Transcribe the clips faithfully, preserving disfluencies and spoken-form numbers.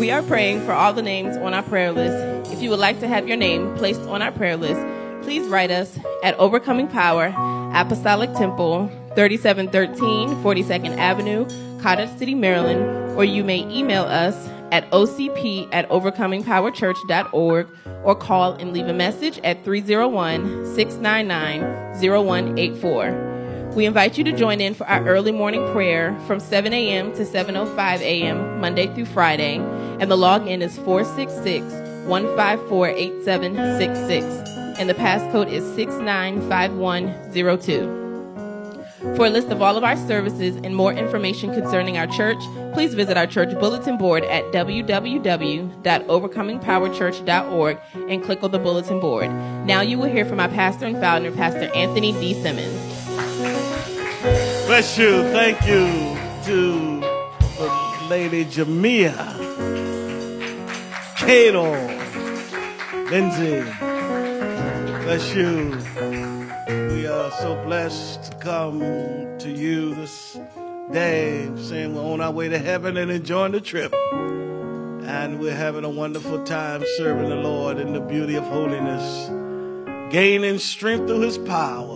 We are praying for all the names on our prayer list. If you would like to have your name placed on our prayer list, please write us at Overcoming Power, Apostolic Temple, thirty-seven thirteen forty-second Avenue, Cottage City, Maryland, or you may email us at O C P at overcoming power church dot org or call and leave a message at three oh one, six nine nine, oh one eight four. We invite you to join in for our early morning prayer from seven a.m. to seven oh five a.m. Monday through Friday, and the login is four six six, one five four, eight seven six six, and the passcode is six nine five one zero two. For a list of all of our services and more information concerning our church, please visit our church bulletin board at w w w dot overcoming power church dot org and click on the bulletin board. Now you will hear from our pastor and founder, Pastor Anthony D. Simmons. Bless you. Thank you to the Lady Jamia, Cato, Lindsay. Bless you. We are so blessed to come to you this day, saying we're on our way to heaven and enjoying the trip. And we're having a wonderful time serving the Lord in the beauty of holiness, gaining strength through his power,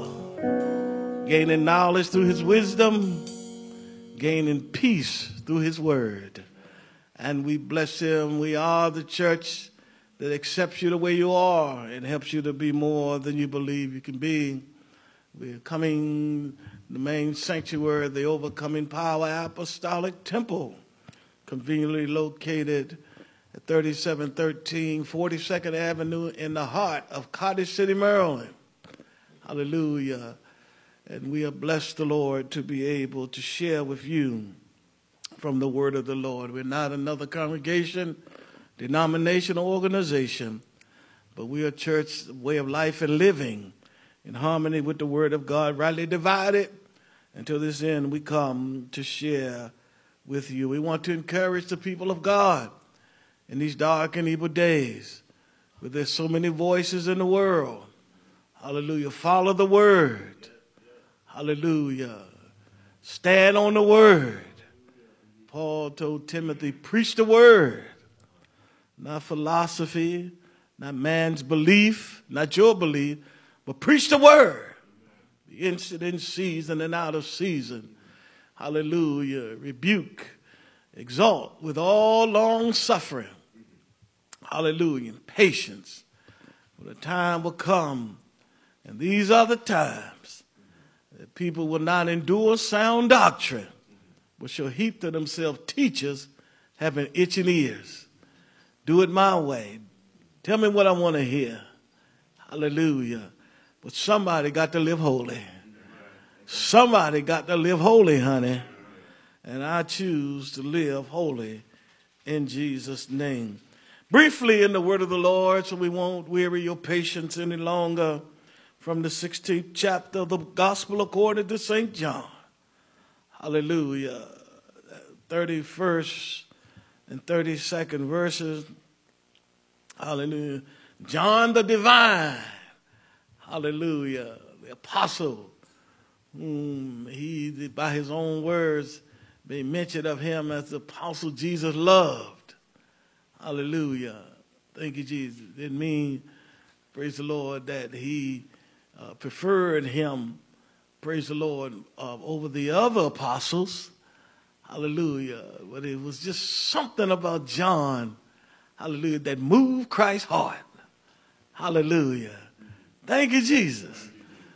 gaining knowledge through his wisdom, gaining peace through his word. And we bless him. We are the church that accepts you the way you are and helps you to be more than you believe you can be. We're coming the main sanctuary, the Overcoming Power Apostolic Temple, conveniently located at thirty-seven thirteen forty-second Avenue in the heart of Cottage City, Maryland. Hallelujah. And we are blessed, the Lord, to be able to share with you from the word of the Lord. We're not another congregation, denomination, or organization, but we are a church, way of life and living in harmony with the word of God, rightly divided. Until this end, we come to share with you. We want to encourage the people of God in these dark and evil days, where there's so many voices in the world. Hallelujah. Follow the word. Hallelujah. Stand on the word. Paul told Timothy, preach the word. Not philosophy, not man's belief, not your belief, but preach the word. The instant in season and out of season. Hallelujah. Rebuke, exalt with all long suffering. Hallelujah. And patience. For the time will come, and these are the times, that people will not endure sound doctrine, but shall heap to themselves teachers having itching ears. Do it my way. Tell me what I want to hear. Hallelujah. But somebody got to live holy. Somebody got to live holy, honey. And I choose to live holy in Jesus' name. Briefly in the word of the Lord, so we won't weary your patience any longer, from the sixteenth chapter of the Gospel according to Saint John. Hallelujah. thirty-first and thirty-second verses. Hallelujah. John the Divine. Hallelujah. The apostle. Whom he, by his own words, made mention of him as the apostle Jesus loved. Hallelujah. Thank you, Jesus. Didn't mean, praise the Lord, that he uh, preferred him, praise the Lord, uh, over the other apostles. Hallelujah. But it was just something about John, hallelujah, that moved Christ's heart. Hallelujah. Thank you, Jesus.